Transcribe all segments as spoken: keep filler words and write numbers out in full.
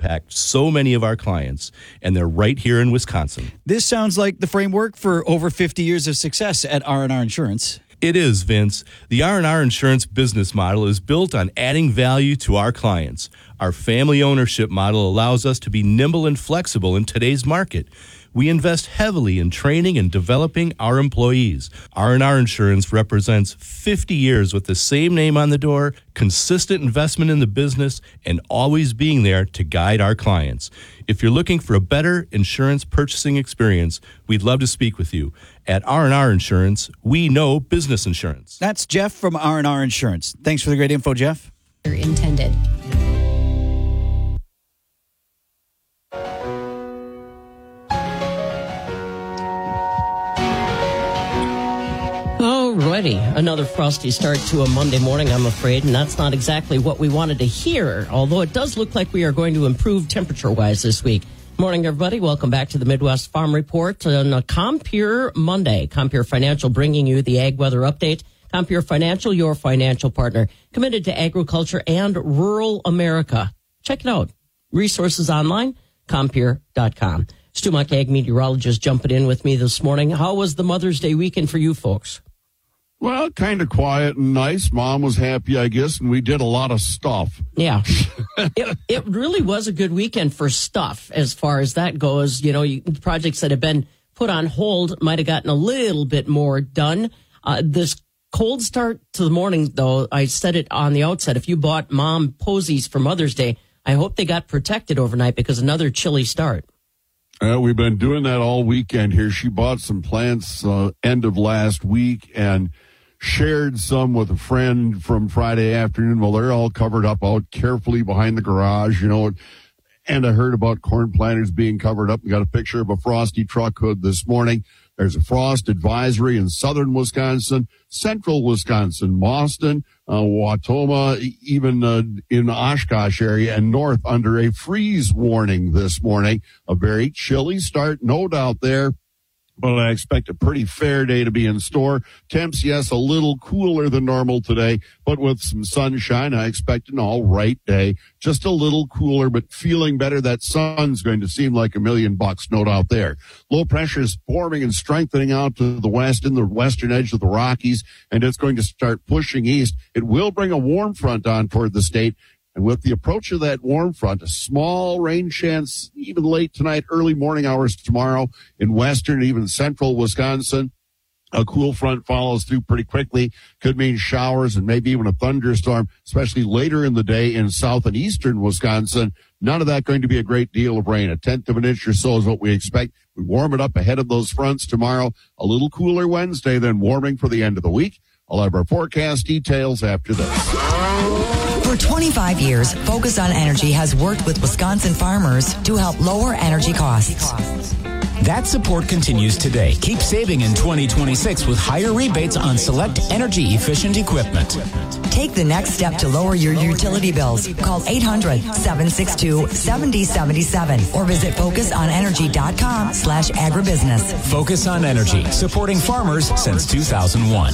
impact so many of our clients, and they're right here in Wisconsin. This sounds like the framework for over fifty years of success at R and R Insurance. It is, Vince. The R and R Insurance business model is built on adding value to our clients. Our family ownership model allows us to be nimble and flexible in today's market. We invest heavily in training and developing our employees. R and R Insurance represents fifty years with the same name on the door, consistent investment in the business, and always being there to guide our clients. If you're looking for a better insurance purchasing experience, we'd love to speak with you. At R and R Insurance, we know business insurance. That's Jeff from R and R Insurance. Thanks for the great info, Jeff. Intended. Alrighty, another frosty start to a Monday morning, I'm afraid, and that's not exactly what we wanted to hear, although it does look like we are going to improve temperature-wise this week. Morning, everybody. Welcome back to the Midwest Farm Report on a Compeer Monday. Compeer Financial bringing you the Ag Weather Update. Compeer Financial, your financial partner, committed to agriculture and rural America. Check it out. Resources online, compeer dot com. Stu Muck, ag meteorologist, jumping in with me this morning. How was the Mother's Day weekend for you folks? Well, kind of quiet and nice. Mom was happy, I guess, and we did a lot of stuff. Yeah. it, it really was a good weekend for stuff as far as that goes. You know, you, projects that have been put on hold might have gotten a little bit more done. Uh, this cold start to the morning, though, I said it on the outset, if you bought Mom posies for Mother's Day, I hope they got protected overnight because another chilly start. Uh, we've been doing that all weekend here. She bought some plants uh, end of last week and shared some with a friend from Friday afternoon. Well, they're all covered up out carefully behind the garage, you know. And I heard about corn planters being covered up. We got a picture of a frosty truck hood this morning. There's a frost advisory in southern Wisconsin, central Wisconsin, Boston, uh, Wautoma, even uh, in the Oshkosh area, and north under a freeze warning this morning. A very chilly start, no doubt there. But I expect a pretty fair day to be in store. Temps, yes, a little cooler than normal today, but with some sunshine, I expect an all right day. Just a little cooler, but feeling better. That sun's going to seem like a million bucks, no doubt there. Low pressure is forming and strengthening out to the west in the western edge of the Rockies, and it's going to start pushing east. It will bring a warm front on toward the state. And with the approach of that warm front, a small rain chance even late tonight, early morning hours tomorrow in western, even central Wisconsin. A cool front follows through pretty quickly. Could mean showers and maybe even a thunderstorm, especially later in the day in south and eastern Wisconsin. None of that going to be a great deal of rain. A tenth of an inch or so is what we expect. We warm it up ahead of those fronts tomorrow. A little cooler Wednesday, then warming for the end of the week. I'll have our forecast details after this. For twenty-five years, Focus on Energy has worked with Wisconsin farmers to help lower energy costs. That support continues today. Keep saving in twenty twenty-six with higher rebates on select energy-efficient equipment. Take the next step to lower your utility bills. Call eight hundred, seven six two, seven oh seven seven or visit focus on energy dot com slash agribusiness. Focus on Energy, supporting farmers since two thousand one.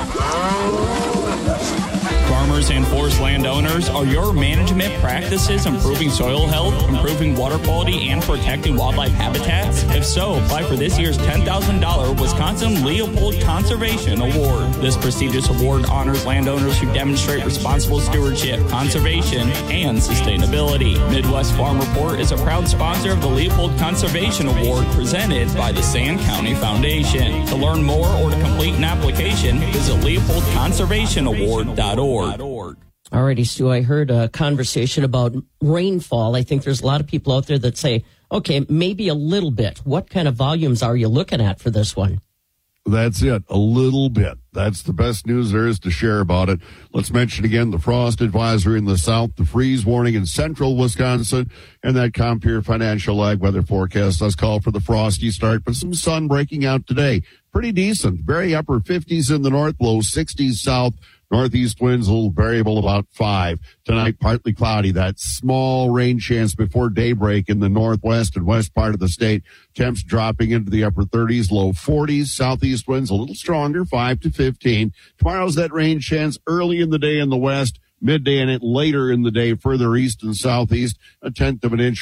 Farmers and forest landowners, are your management practices improving soil health, improving water quality, and protecting wildlife habitats? If so, apply for this year's ten thousand dollars Wisconsin Leopold Conservation Award. This prestigious award honors landowners who demonstrate responsible stewardship, conservation, and sustainability. Midwest Farm Report is a proud sponsor of the Leopold Conservation Award presented by the Sand County Foundation. To learn more or to complete an application, visit leopold conservation award dot org. Alrighty, Stu, I heard a conversation about rainfall. I think there's a lot of people out there that say, okay, maybe a little bit. What kind of volumes are you looking at for this one? That's it, a little bit. That's the best news there is to share about it. Let's mention again the frost advisory in the south, the freeze warning in central Wisconsin, and that Compeer Financial Ag weather forecast does call for the frosty start, but some sun breaking out today. Pretty decent. Very upper fifties in the north, low sixties south. Northeast winds a little variable, about five. Tonight, partly cloudy. That small rain chance before daybreak in the northwest and west part of the state. Temps dropping into the upper thirties, low forties. Southeast winds a little stronger, five to fifteen. Tomorrow's that rain chance early in the day in the west, midday and it later in the day further east and southeast. A tenth of an inch